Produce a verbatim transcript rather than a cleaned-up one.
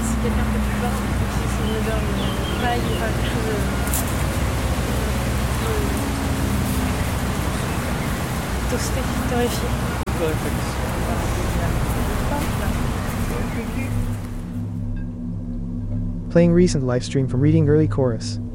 si quelqu'un fait plus fort, si c'est une odeur de paille, enfin quelque chose de, de toasté, torréfié. Playing recent live stream from Reading Early Chorus.